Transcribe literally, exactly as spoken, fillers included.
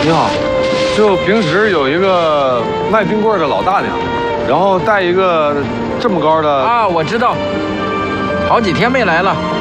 你好，就平时有一个卖冰棍的老大娘，然后带一个这么高的啊，我知道，好几天没来了。